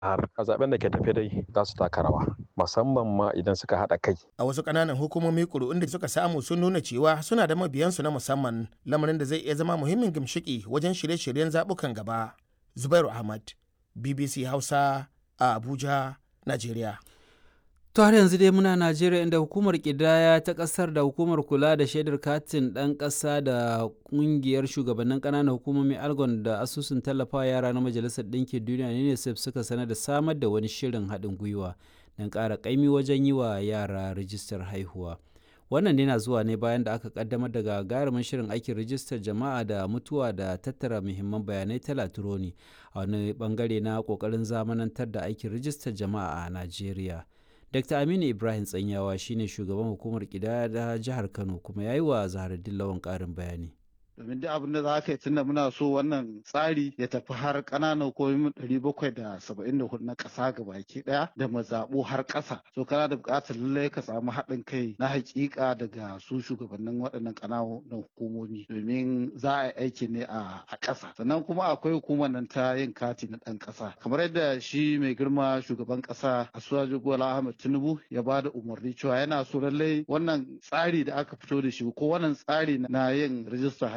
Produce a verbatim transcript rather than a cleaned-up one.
har a zaben da ke tafe dai za su taka rawa musamman ma idan suka haɗa kai. A wasu ƙananan hukumomi ƙuri'un da suka samu sun nuna cewa suna da mabiyansu na musamman, lamarin da zai iya zama muhimmin gimshiki wajen shirye-shiryen zaɓukan gaba. Zubairu Ahmad, B B C Hausa a Abuja, Najeriya. To har yanzu dai muna Najeriya, inda hukumar ƙidaya ta ƙasar da hukumar kula da shaidar katin ɗan ƙasa da ƙungiyar shugabannin ƙananan hukumomi Algon da asusun tallafawa yara na Majalisar Ɗinkin Duniya UNICEF suka sanar da samar da wani shirin haɗin gwiwa don ƙara ƙaimi wajen yi wa yara rijistar haihuwa. Wannan yana zuwa ne bayan da aka ƙaddamar da gagarumin shirin aikin rijistar jama'a da mutuwa da tattara muhimman bayanai ta Latironi a wani bangare na ƙoƙarin zamanantar da aikin rijistar jama'a a Najeriya. Dakta Aminu Ibrahim Tsanyawa shine shugaban hukumar ƙidaya da jihar Kano kuma ya yi wa Zaharaddin Lawan ƙarin bayani. domin duk abin da za ka yi tunda muna so wannan tsari ya tafi har ƙananan hukumomi ɗari bakwai da saba'in da hudu na ƙasa gabaki ɗaya da mazaɓu har ƙasa. So kana da buƙatar lallai ka samu haɗin kai na haƙiƙa daga su shugabannin waɗannan ƙananan hukumomi domin za a yi aiki ne a ƙasa. Sannan kuma akwai hukumar nan ta yin kati na ɗan ƙasa. Kamar yadda shi mai girma shugaban ƙasa Asuwaju Bola Ahmed Tinubu ya ba da umarni cewa yana so lallai wannan tsari da aka fito da shi ko wannan tsari na yin rijista